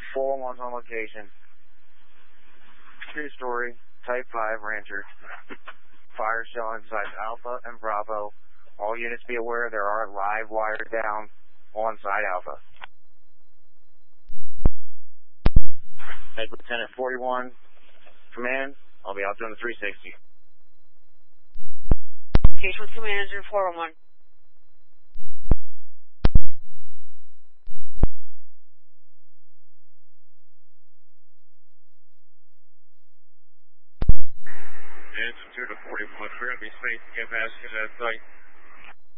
411's on location. Two-story, Type 5 Rancher. Fire shell inside Alpha and Bravo. All units be aware there are live wires down on side Alpha. Head Lieutenant 41, command. I'll be out there on the 360. Case with Commander 411. Answer to the 41. We're going to be safe to get past that site.